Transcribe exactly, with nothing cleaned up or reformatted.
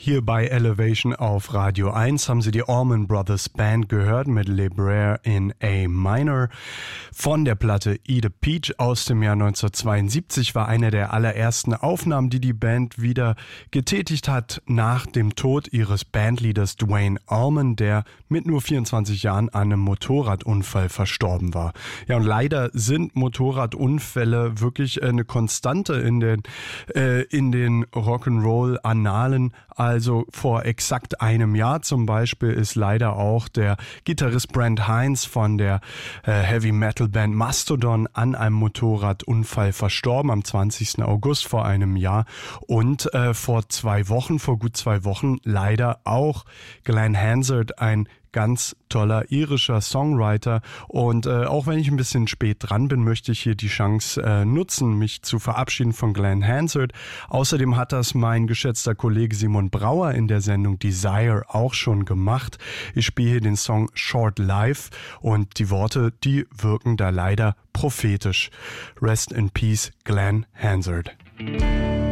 Hier bei Elevation auf Radio eins haben Sie die Allman Brothers Band gehört mit Le Braire in A Minor. Von der Platte Eat a Peach aus dem Jahr neunzehnhundertzweiundsiebzig war eine der allerersten Aufnahmen, die die Band wieder getätigt hat nach dem Tod ihres Bandleaders Duane Allman, der mit nur vierundzwanzig Jahren an einem Motorradunfall verstorben war. Ja, und leider sind Motorradunfälle wirklich eine Konstante in den, äh, in den Rock'n'Roll-Annalen. Also vor exakt einem Jahr zum Beispiel ist leider auch der Gitarrist Brent Hinds von der äh, Heavy-Metal-Band Mastodon an einem Motorradunfall verstorben am zwanzigsten August vor einem Jahr. Und äh, vor zwei Wochen, vor gut zwei Wochen leider auch Glenn Hansard, ein ganz toller irischer Songwriter. Und äh, auch wenn ich ein bisschen spät dran bin, möchte ich hier die Chance äh, nutzen, mich zu verabschieden von Glenn Hansard. Außerdem hat das mein geschätzter Kollege Simon Brauer in der Sendung Desire auch schon gemacht. Ich spiele hier den Song Short Life und die Worte, die wirken da leider prophetisch. Rest in Peace, Glenn Hansard.